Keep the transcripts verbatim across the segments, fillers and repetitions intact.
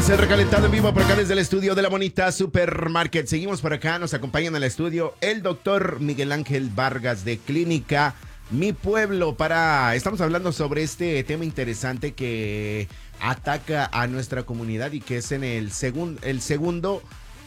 es el recalentado en vivo por acá desde el estudio de la bonita Supermarket. Seguimos por acá, nos acompañan en el estudio el doctor Miguel Ángel Vargas de Clínica Mi Pueblo. Para, estamos hablando sobre este tema interesante que ataca a nuestra comunidad y que es en el, segun, el segundo,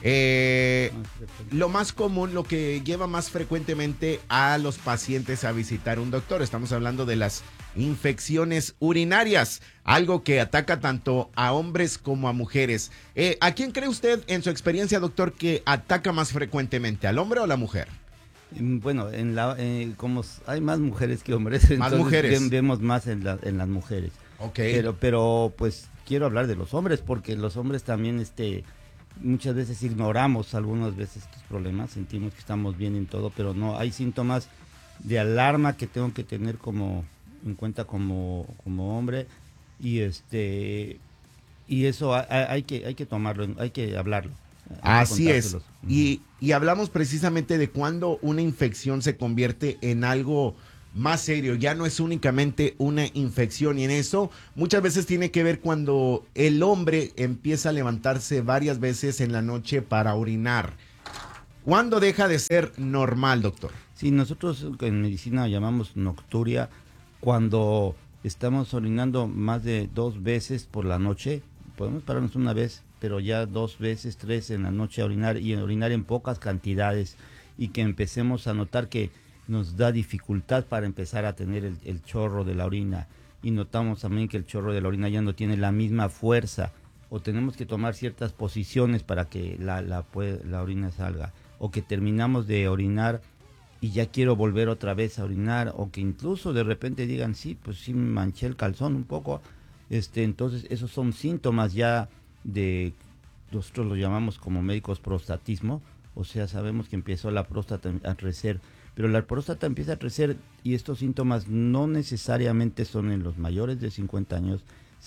eh, lo más común, lo que lleva más frecuentemente a los pacientes a visitar un doctor. Estamos hablando de las infecciones urinarias, algo que ataca tanto a hombres como a mujeres. Eh, ¿A quién cree usted, en su experiencia, doctor, que ataca más frecuentemente, al hombre o a la mujer? Bueno, en la, eh, como hay más mujeres que hombres, más entonces mujeres. vemos más en, la, en las mujeres. Okay. Pero, pero pues quiero hablar de los hombres, porque los hombres también, este, muchas veces ignoramos algunas veces estos problemas, sentimos que estamos bien en todo, pero no, hay síntomas de alarma que tengo que tener como en cuenta como, como hombre, y este y eso hay, hay que hay que tomarlo, hay que hablarlo. Hay Así que es. Y, y hablamos precisamente de cuando una infección se convierte en algo más serio, ya no es únicamente una infección, y en eso muchas veces tiene que ver cuando el hombre empieza a levantarse varias veces en la noche para orinar. ¿Cuándo deja de ser normal, doctor? Sí, nosotros en medicina llamamos nocturia cuando estamos orinando más de dos veces por la noche. Podemos pararnos una vez, pero ya dos veces, tres en la noche a orinar, y orinar en pocas cantidades, y que empecemos a notar que nos da dificultad para empezar a tener el, el chorro de la orina, y notamos también que el chorro de la orina ya no tiene la misma fuerza, o tenemos que tomar ciertas posiciones para que la, la, la orina salga, o que terminamos de orinar y ya quiero volver otra vez a orinar, o que incluso de repente digan, sí, pues sí me manché el calzón un poco, este, entonces esos son síntomas ya de, nosotros lo llamamos como médicos prostatismo, o sea, sabemos que empezó la próstata a crecer, pero la próstata empieza a crecer y estos síntomas no necesariamente son en los mayores de cincuenta años,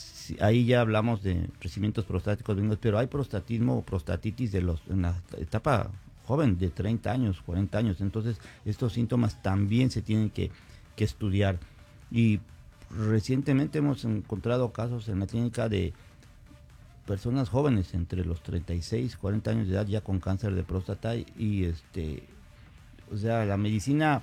ahí ya hablamos de crecimientos prostáticos, pero hay prostatismo o prostatitis de los, en la etapa joven de treinta años, cuarenta años, entonces estos síntomas también se tienen que, que estudiar. Y recientemente hemos encontrado casos en la clínica de personas jóvenes entre los treinta y seis, cuarenta años de edad ya con cáncer de próstata, y, y este, o sea, la medicina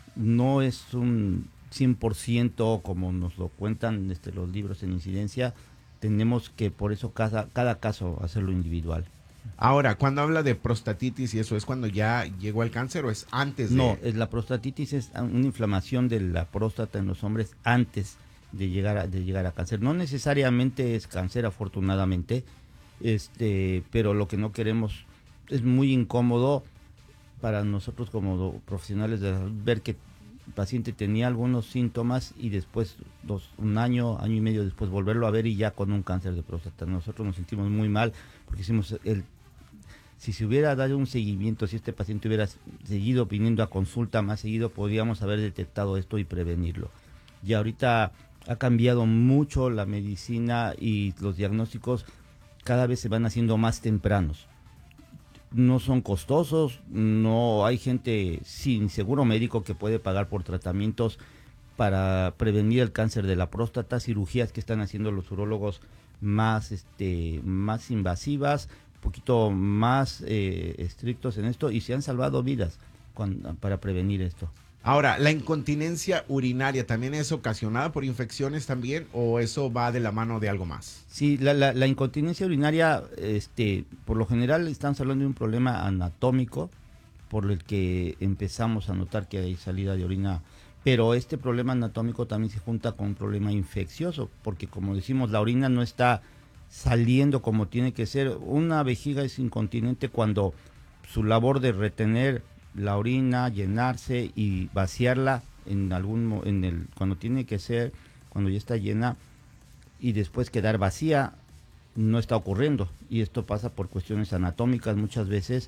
no es un cien por ciento como nos lo cuentan este, los libros en incidencia, tenemos que por eso cada, cada caso hacerlo individual. Ahora, cuando habla de prostatitis y eso, ¿es cuando ya llegó el cáncer o es antes de...? No, es la prostatitis es una inflamación de la próstata en los hombres antes de llegar a, de llegar a cáncer. No necesariamente es cáncer, afortunadamente, este, pero lo que no queremos, es muy incómodo para nosotros como profesionales de la salud ver que el paciente tenía algunos síntomas y después, dos, un año, año y medio después, volverlo a ver y ya con un cáncer de próstata. Nosotros nos sentimos muy mal porque hicimos el... Si se hubiera dado un seguimiento, si este paciente hubiera seguido viniendo a consulta más seguido, podríamos haber detectado esto y prevenirlo. Y ahorita ha cambiado mucho la medicina y los diagnósticos cada vez se van haciendo más tempranos. No son costosos, no hay gente sin seguro médico que puede pagar por tratamientos para prevenir el cáncer de la próstata, cirugías que están haciendo los urólogos más, este, más invasivas, poquito más eh, estrictos en esto, y se han salvado vidas cuando, para prevenir esto. Ahora, ¿la incontinencia urinaria también es ocasionada por infecciones también o eso va de la mano de algo más? Sí, la, la, la incontinencia urinaria, este, por lo general estamos hablando de un problema anatómico por el que empezamos a notar que hay salida de orina, pero este problema anatómico también se junta con un problema infeccioso, porque como decimos, la orina no está saliendo como tiene que ser. Una vejiga es incontinente cuando su labor de retener la orina, llenarse y vaciarla en algún en el cuando tiene que ser, cuando ya está llena y después quedar vacía, no está ocurriendo, y esto pasa por cuestiones anatómicas muchas veces,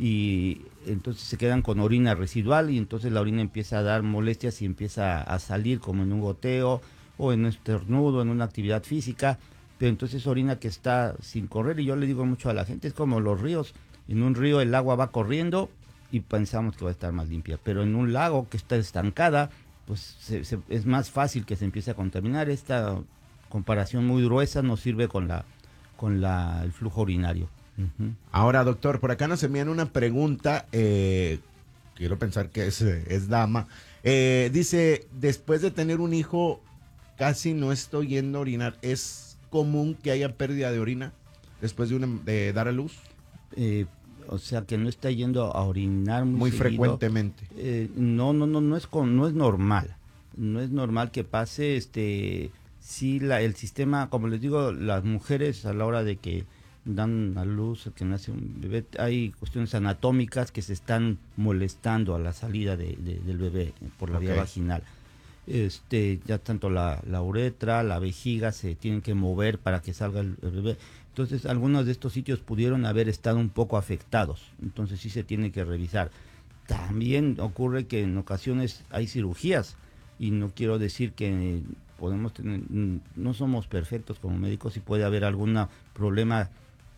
y entonces se quedan con orina residual y entonces la orina empieza a dar molestias y empieza a salir como en un goteo o en un estornudo, en una actividad física, pero entonces orina que está sin correr. Y yo le digo mucho a la gente, es como los ríos, en un río el agua va corriendo y pensamos que va a estar más limpia, pero en un lago que está estancada, pues se, se, es más fácil que se empiece a contaminar. Esta comparación muy gruesa nos sirve con la con la, el flujo urinario. Uh-huh. Ahora, doctor, por acá nos envían una pregunta, eh, quiero pensar que es, es dama. Eh, dice, después de tener un hijo, casi no estoy yendo a orinar. ¿Es común que haya pérdida de orina después de, una, de dar a luz? Eh, o sea, que no está yendo a orinar muy, muy seguido. frecuentemente. Eh, no, no, no, no es con, no es normal. No es normal que pase, este, sí, la, el sistema, como les digo, las mujeres a la hora de que dan a luz, que nace un bebé, hay cuestiones anatómicas que se están molestando a la salida de, de, del bebé por la okay. vía vaginal. Este, ya tanto la, la uretra, la vejiga se tienen que mover para que salga el, el bebé. Entonces, algunos de estos sitios pudieron haber estado un poco afectados. Entonces, sí se tiene que revisar. También ocurre que en ocasiones hay cirugías, y no quiero decir que podemos tener, no somos perfectos como médicos y puede haber algún problema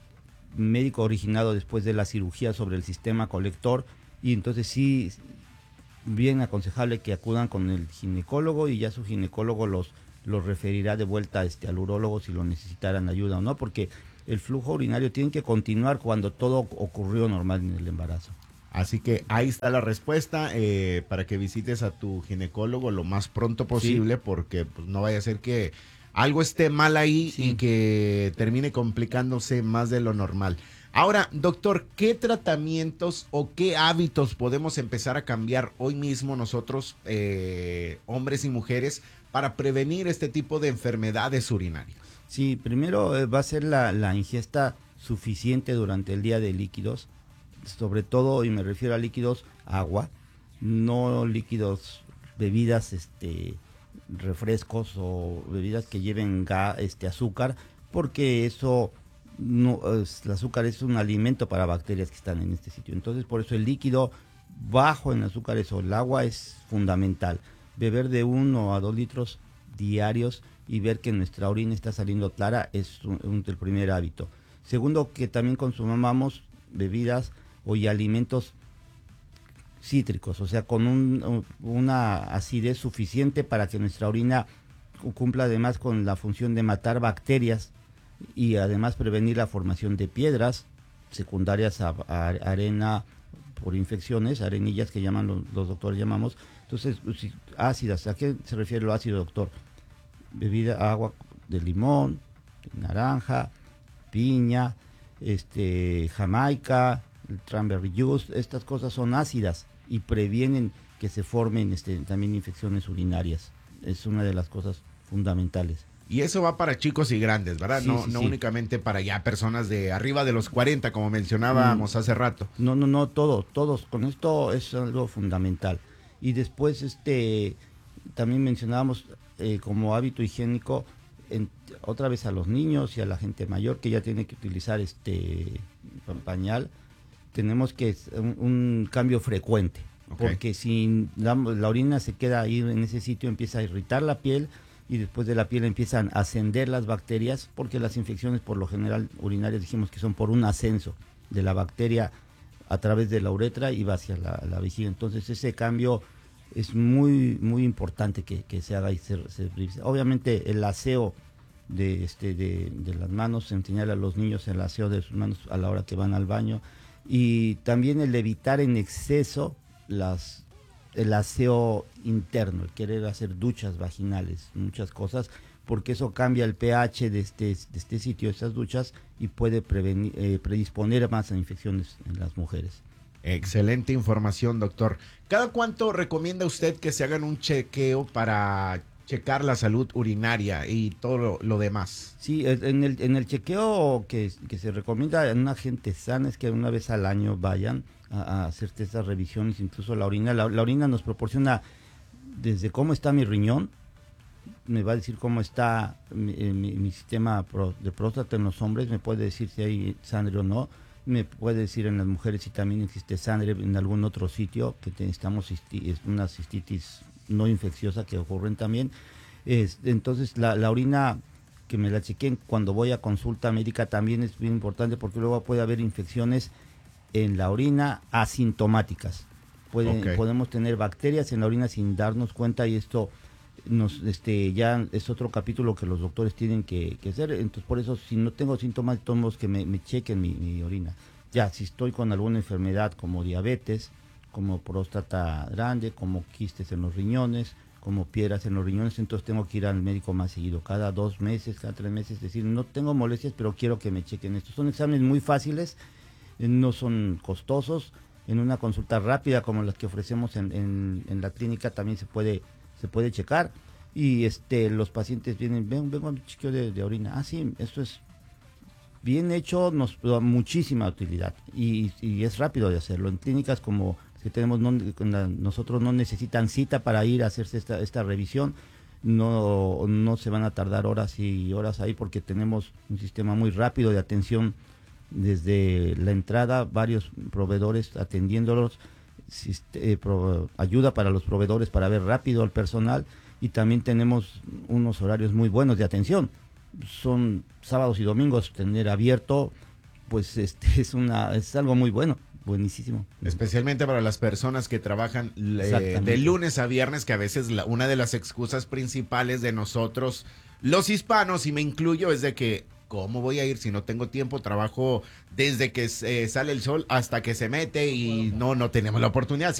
médico originado después de la cirugía sobre el sistema colector, y entonces sí, bien aconsejable que acudan con el ginecólogo y ya su ginecólogo los, los referirá de vuelta este, al urólogo si lo necesitaran ayuda o no, porque el flujo urinario tiene que continuar cuando todo ocurrió normal en el embarazo. Así que ahí está la respuesta, eh, para que visites a tu ginecólogo lo más pronto posible, sí. porque pues, no vaya a ser que algo esté mal ahí sí. y que termine complicándose más de lo normal. Ahora, doctor, ¿qué tratamientos o qué hábitos podemos empezar a cambiar hoy mismo nosotros, eh, hombres y mujeres, para prevenir este tipo de enfermedades urinarias? Sí, primero eh, va a ser la, la ingesta suficiente durante el día de líquidos, sobre todo, y me refiero a líquidos, agua, no líquidos, bebidas, este, refrescos o bebidas que lleven ga, este, azúcar, porque eso, no, es, el azúcar es un alimento para bacterias que están en este sitio. Entonces, por eso el líquido bajo en azúcares o el agua es fundamental. Beber de uno a dos litros diarios y ver que nuestra orina está saliendo clara es un, un, el primer hábito. Segundo, que también consumamos bebidas o y alimentos cítricos, o sea, con un, una acidez suficiente para que nuestra orina cumpla además con la función de matar bacterias y además prevenir la formación de piedras secundarias a, a arena por infecciones, arenillas que llaman los, los doctores llamamos. Entonces, si, ácidas, ¿a qué se refiere lo ácido, doctor? Bebida, agua de limón, de naranja, piña, este, jamaica, el cranberry juice, estas cosas son ácidas y previenen que se formen este, también infecciones urinarias. Es una de las cosas fundamentales. Y eso va para chicos y grandes, ¿verdad? Sí, no sí, no sí. únicamente para ya personas de arriba de los cuarenta, como mencionábamos mm. hace rato. No, no, no, todo, todos. Con esto es algo fundamental. Y después, este, también mencionábamos eh, como hábito higiénico, en, otra vez a los niños y a la gente mayor que ya tiene que utilizar este pañal, tenemos que un, un cambio frecuente, okay. porque si la, la orina se queda ahí en ese sitio empieza a irritar la piel y después de la piel empiezan a ascender las bacterias, porque las infecciones por lo general urinarias dijimos que son por un ascenso de la bacteria a través de la uretra y va hacia la, la vejiga. Entonces ese cambio es muy muy importante que, que se haga y se, se obviamente el aseo de este de, de las manos, enseñar a los niños el aseo de sus manos a la hora que van al baño, y también el evitar en exceso las el aseo interno, el querer hacer duchas vaginales, muchas cosas, porque eso cambia el pH de este, de este sitio, esas duchas, y puede prevenir, eh, predisponer más a infecciones en las mujeres. Excelente información, doctor. ¿Cada cuánto recomienda usted que se hagan un chequeo para checar la salud urinaria y todo lo, lo demás? Sí, en el, en el chequeo que, que se recomienda en una gente sana es que una vez al año vayan a, a hacerte esas revisiones, incluso la orina. La, la orina nos proporciona desde cómo está mi riñón, me va a decir cómo está mi, mi, mi sistema pro, de próstata en los hombres, me puede decir si hay sangre o no, me puede decir en las mujeres si también existe sangre en algún otro sitio, que necesitamos una cistitis no infecciosa que ocurren también. Es, entonces la, la orina que me la chequen cuando voy a consulta médica también es bien importante, porque luego puede haber infecciones en la orina asintomáticas. Puede, okay. Podemos tener bacterias en la orina sin darnos cuenta, y esto nos este ya es otro capítulo que los doctores tienen que, que hacer. Entonces, por eso, si no tengo síntomas, de todos modos que me, me chequen mi, mi orina. Ya, si estoy con alguna enfermedad como diabetes, como próstata grande, como quistes en los riñones, como piedras en los riñones, entonces tengo que ir al médico más seguido, cada dos meses, cada tres meses, es decir, no tengo molestias, pero quiero que me chequen esto. Son exámenes muy fáciles, eh, no son costosos, en una consulta rápida como las que ofrecemos en, en, en la clínica también se puede, se puede checar, y este los pacientes vienen, ven, vengo a mi chequeo de, de orina, ah sí, esto es bien hecho, nos da muchísima utilidad y, y es rápido de hacerlo. En clínicas como que tenemos, no, nosotros no necesitan cita para ir a hacerse esta, esta revisión, no, no se van a tardar horas y horas ahí porque tenemos un sistema muy rápido de atención desde la entrada, varios proveedores atendiéndolos, eh, pro, ayuda para los proveedores para ver rápido al personal y también tenemos unos horarios muy buenos de atención. Son sábados y domingos tener abierto, pues este es una es algo muy bueno, buenísimo. Especialmente para las personas que trabajan eh, de lunes a viernes, que a veces la, una de las excusas principales de nosotros, los hispanos, y me incluyo, es de que ¿cómo voy a ir si no tengo tiempo? Trabajo desde que eh, sale el sol hasta que se mete y no, no tenemos la oportunidad.